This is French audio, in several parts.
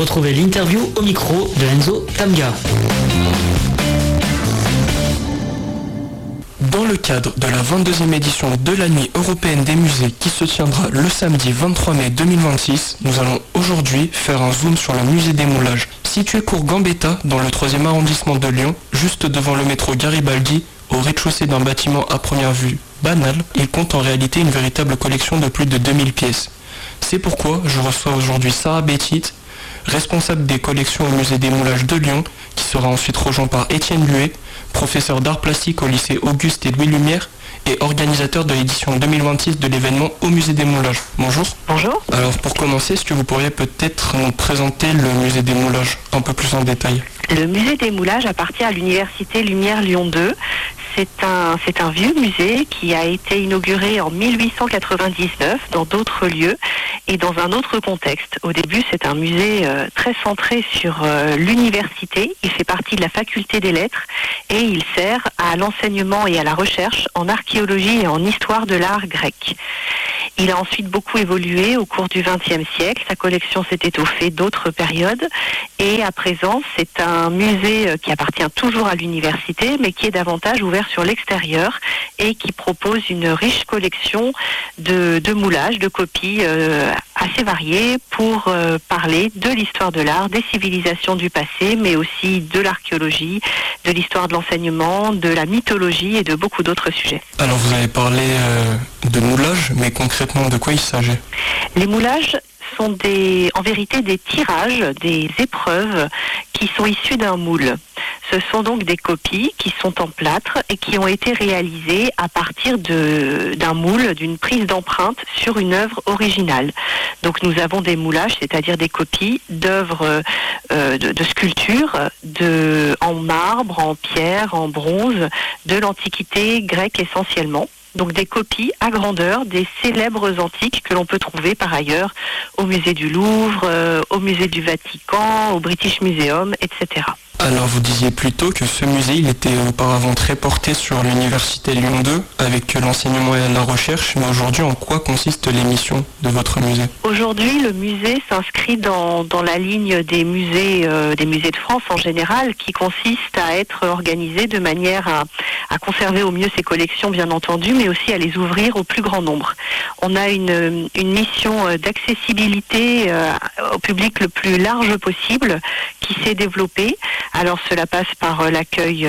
retrouvez l'interview au micro de Enzo Tamga. Dans le cadre de la 22e édition de la Nuit européenne des musées qui se tiendra le samedi 23 mai 2026, nous allons aujourd'hui faire un zoom sur le musée des moulages. Situé cours Gambetta dans le 3e arrondissement de Lyon, juste devant le métro Garibaldi, au rez-de-chaussée d'un bâtiment à première vue banal, il compte en réalité une véritable collection de plus de 2000 pièces. C'est pourquoi je reçois aujourd'hui Sarah Bettit, responsable des collections au musée des moulages de Lyon, qui sera ensuite rejoint par Étienne Luet, professeur d'art plastique au lycée Auguste et Louis Lumière et organisateur de l'édition 2026 de l'événement au musée des moulages. Bonjour. Bonjour. Alors pour commencer, est-ce que vous pourriez peut-être nous présenter le musée des moulages un peu plus en détail ? Le musée des moulages appartient à l'université Lumière Lyon 2. C'est un vieux musée qui a été inauguré en 1899 dans d'autres lieux et dans un autre contexte. Au début, c'est un musée très centré sur l'université. Il fait partie de la faculté des lettres et il sert à l'enseignement et à la recherche en archéologie et en histoire de l'art grec. Il a ensuite beaucoup évolué au cours du XXe siècle. Sa collection s'est étoffée d'autres périodes. Et à présent, c'est un musée qui appartient toujours à l'université, mais qui est davantage ouvert sur l'extérieur et qui propose une riche collection de moulages, de copies assez variées pour parler de l'histoire de l'art, des civilisations du passé, mais aussi de l'archéologie, de l'histoire de l'enseignement, de la mythologie et de beaucoup d'autres sujets. Alors vous avez parlé de moulages, mais concrètement de quoi il s'agit ? Les moulages sont en vérité des tirages, des épreuves qui sont issues d'un moule. Ce sont donc des copies qui sont en plâtre et qui ont été réalisées à partir d'un moule, d'une prise d'empreinte sur une œuvre originale. Donc nous avons des moulages, c'est-à-dire des copies d'œuvres de sculptures en marbre, en pierre, en bronze, de l'Antiquité grecque essentiellement. Donc des copies à grandeur des célèbres antiques que l'on peut trouver par ailleurs au musée du Louvre, au musée du Vatican, au British Museum, etc. Alors vous disiez plutôt que ce musée il était auparavant très porté sur l'université Lyon 2 avec l'enseignement et la recherche, mais aujourd'hui en quoi consiste les missions de votre musée ? Aujourd'hui le musée s'inscrit dans la ligne des musées de France en général, qui consiste à être organisé de manière à conserver au mieux ses collections bien entendu, mais aussi à les ouvrir au plus grand nombre. On a une mission d'accessibilité au public le plus large possible qui s'est développée. Alors cela passe par l'accueil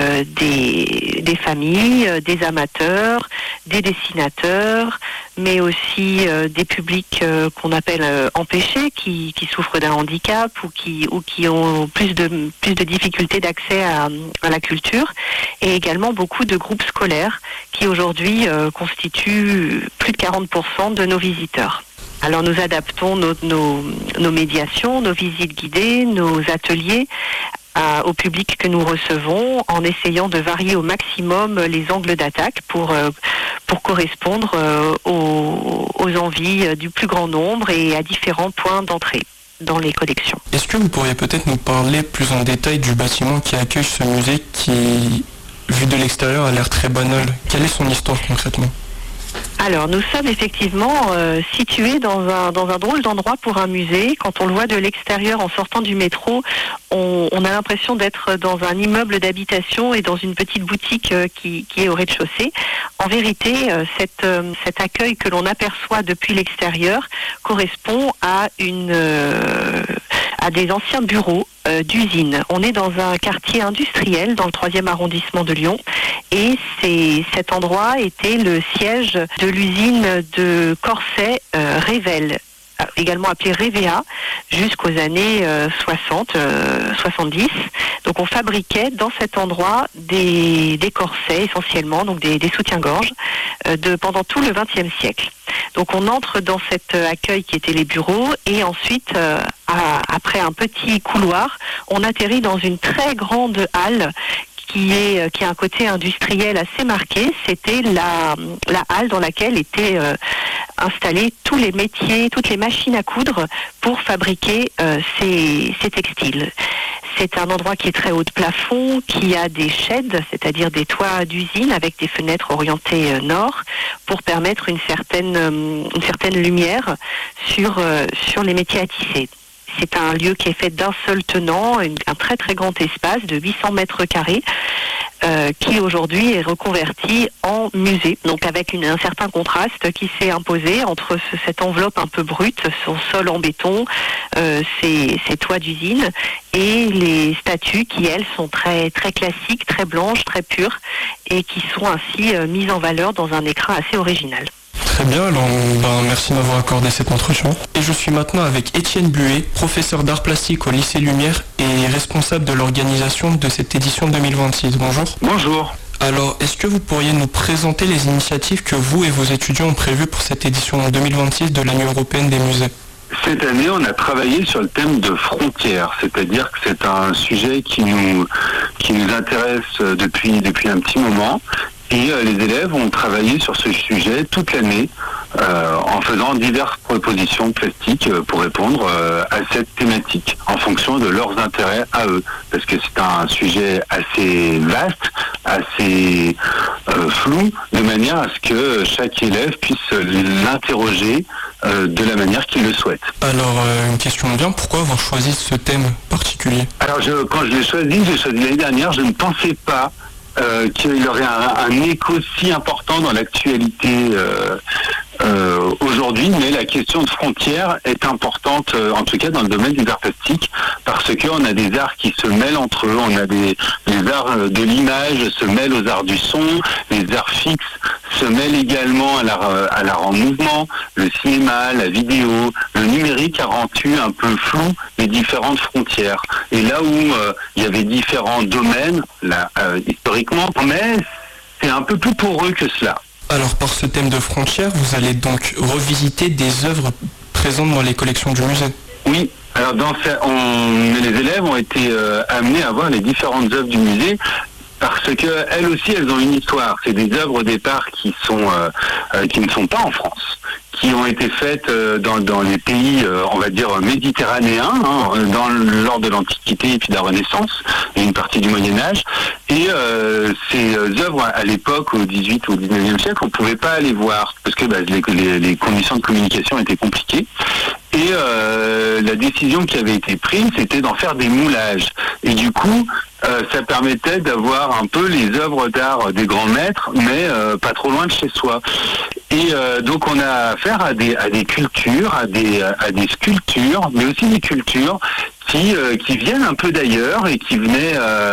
des familles, des amateurs, des dessinateurs, mais aussi des publics qu'on appelle empêchés, qui souffrent d'un handicap ou qui ont plus de difficultés d'accès à la culture, et également beaucoup de groupes scolaires qui aujourd'hui constituent plus de 40% de nos visiteurs. Alors nous adaptons nos médiations, nos visites guidées, nos ateliers au public que nous recevons, en essayant de varier au maximum les angles d'attaque pour correspondre aux envies du plus grand nombre et à différents points d'entrée dans les collections. Est-ce que vous pourriez peut-être nous parler plus en détail du bâtiment qui accueille ce musée qui, vu de l'extérieur, a l'air très banal ? Quelle est son histoire concrètement ? Alors, nous sommes effectivement situés dans un drôle d'endroit pour un musée. Quand on le voit de l'extérieur en sortant du métro, on a l'impression d'être dans un immeuble d'habitation et dans une petite boutique qui est au rez-de-chaussée. En vérité, cet accueil que l'on aperçoit depuis l'extérieur correspond à des anciens bureaux d'usines. On est dans un quartier industriel dans le 3e arrondissement de Lyon et cet endroit était le siège de l'usine de Corset Rével, également appelée Révéa, jusqu'aux années 70. Donc on fabriquait dans cet endroit des corsets essentiellement, donc des soutiens-gorge, pendant tout le XXe siècle. Donc on entre dans cet accueil qui étaient les bureaux et ensuite, après un petit couloir, on atterrit dans une très grande halle qui a un côté industriel assez marqué. C'était la halle dans laquelle étaient installés tous les métiers, toutes les machines à coudre pour fabriquer ces textiles. C'est un endroit qui est très haut de plafond, qui a des sheds, c'est-à-dire des toits d'usine avec des fenêtres orientées nord, pour permettre une certaine lumière sur les métiers à tisser. C'est un lieu qui est fait d'un seul tenant, un très très grand espace de 800 mètres carrés, qui aujourd'hui est reconverti en musée. Donc avec un certain contraste qui s'est imposé entre cette enveloppe un peu brute, son sol en béton, ses toits d'usine, et les statues qui, elles, sont très très classiques, très blanches, très pures, et qui sont ainsi mises en valeur dans un écrin assez original. Très bien, alors merci de m'avoir accordé cet entretien. Et je suis maintenant avec Étienne Buet, professeur d'art plastique au lycée Lumière et responsable de l'organisation de cette édition 2026. Bonjour. Bonjour. Alors, est-ce que vous pourriez nous présenter les initiatives que vous et vos étudiants ont prévues pour cette édition 2026 de l'année européenne des musées ? Cette année, on a travaillé sur le thème de frontières, c'est-à-dire que c'est un sujet qui nous intéresse depuis un petit moment. Et les élèves ont travaillé sur ce sujet toute l'année en faisant diverses propositions plastiques pour répondre à cette thématique en fonction de leurs intérêts à eux. Parce que c'est un sujet assez vaste, assez flou, de manière à ce que chaque élève puisse l'interroger de la manière qu'il le souhaite. Alors, une question me vient, pourquoi avoir choisi ce thème particulier ? Alors, quand je l'ai choisi l'année dernière, je ne pensais pas qu'il aurait un écho si important dans l'actualité aujourd'hui, mais la question de frontières est importante, en tout cas dans le domaine des arts plastiques, parce qu'on a des arts qui se mêlent entre eux, on a les arts de l'image se mêlent aux arts du son, les arts fixes se mêlent également à l'art en mouvement, le cinéma, la vidéo, le numérique a rendu un peu flou les différentes frontières. Et là où il y avait différents domaines, historiquement, mais c'est un peu plus poreux que cela. Alors, par ce thème de frontières, vous allez donc revisiter des œuvres présentes dans les collections du musée ? Oui. Alors, les élèves ont été amenés à voir les différentes œuvres du musée parce que elles aussi, elles ont une histoire. C'est des œuvres au départ qui ne sont pas en France, qui ont été faites dans les pays, on va dire, méditerranéens, lors de l'Antiquité et puis de la Renaissance, et une partie du Moyen-Âge. Et ces œuvres, à l'époque, au XVIIIe ou au XIXe siècle, on ne pouvait pas les voir, parce que les conditions de communication étaient compliquées. Et la décision qui avait été prise, c'était d'en faire des moulages. Et du coup, ça permettait d'avoir un peu les œuvres d'art des grands maîtres, mais pas trop loin de chez soi. Et donc on a affaire à des cultures, à des sculptures, mais aussi des cultures qui viennent un peu d'ailleurs et qui venaient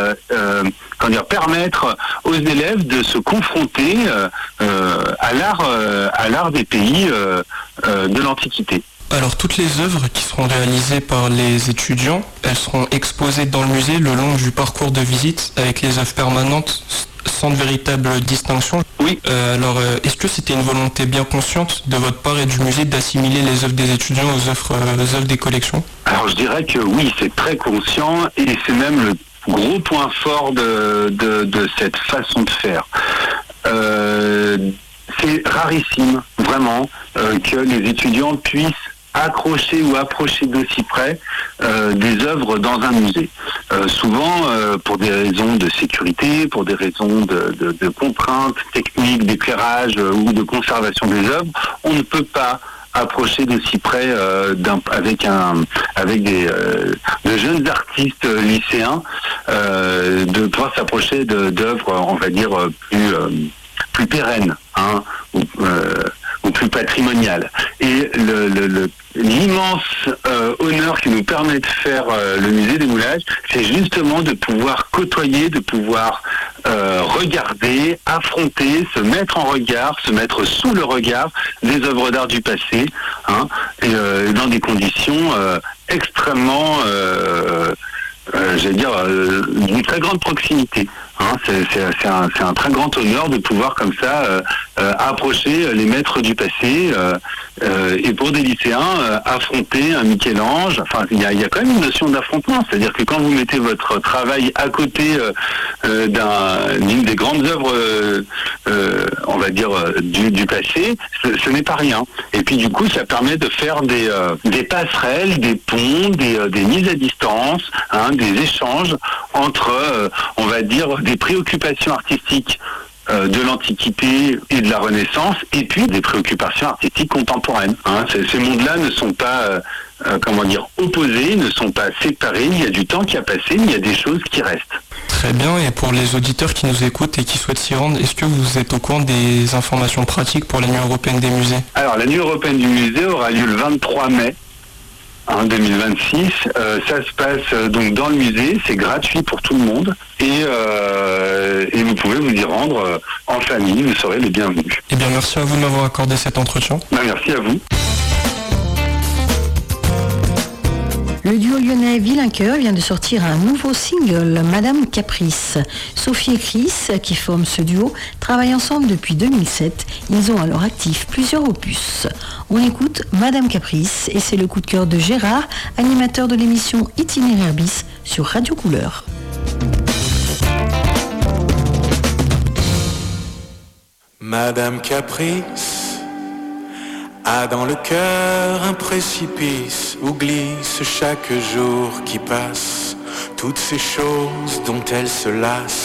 permettre aux élèves de se confronter à l'art des pays de l'Antiquité. Alors, toutes les œuvres qui seront réalisées par les étudiants, elles seront exposées dans le musée le long du parcours de visite avec les œuvres permanentes sans de véritable distinction. Oui. Alors, est-ce que c'était une volonté bien consciente de votre part et du musée d'assimiler les œuvres des étudiants aux œuvres des collections ? Alors, je dirais que oui, c'est très conscient et c'est même le gros point fort de cette façon de faire. C'est rarissime, vraiment, que les étudiants puissent accrocher ou approcher d'aussi près des œuvres dans un musée. Souvent, pour des raisons de sécurité, pour des raisons de contraintes techniques, d'éclairage ou de conservation des œuvres, on ne peut pas approcher d'aussi près avec de jeunes artistes lycéens, de pouvoir s'approcher d'œuvres, on va dire, plus pérennes, ou plus patrimoniales. Et l'immense honneur qui nous permet de faire le musée des moulages, c'est justement de pouvoir côtoyer, de pouvoir regarder, affronter, se mettre en regard, se mettre sous le regard des œuvres d'art du passé, et dans des conditions extrêmement d'une très grande proximité. C'est un très grand honneur de pouvoir comme ça approcher les maîtres du passé et pour des lycéens affronter un Michel-Ange. Enfin, il y a quand même une notion d'affrontement, c'est-à-dire que quand vous mettez votre travail à côté d'une des grandes œuvres, on va dire du passé, ce n'est pas rien. Et puis du coup, ça permet de faire des passerelles, des ponts, des mises à distance, des échanges entre, on va dire, des préoccupations artistiques de l'Antiquité et de la Renaissance, et puis des préoccupations artistiques contemporaines. Ces mondes-là ne sont pas opposés, ne sont pas séparés. Il y a du temps qui a passé, mais il y a des choses qui restent. Très bien, et pour les auditeurs qui nous écoutent et qui souhaitent s'y rendre, est-ce que vous êtes au courant des informations pratiques pour la Nuit européenne des musées ? Alors, la Nuit européenne du musée aura lieu le 23 mai 2026. Ça se passe donc dans le musée, c'est gratuit pour tout le monde et vous pouvez vous y rendre en famille, vous serez les bienvenus. Eh bien, merci à vous de m'avoir accordé cet entretien. Merci à vous. Le duo lyonnais Villaincoeur vient de sortir un nouveau single, Madame Caprice. Sophie et Chris, qui forment ce duo, travaillent ensemble depuis 2007. Ils ont à leur actif plusieurs opus. On écoute Madame Caprice et c'est le coup de cœur de Gérard, animateur de l'émission Itinéraire Bis sur Radio Couleur. Madame Caprice a dans le cœur un précipice où glisse chaque jour qui passe toutes ces choses dont elle se lasse.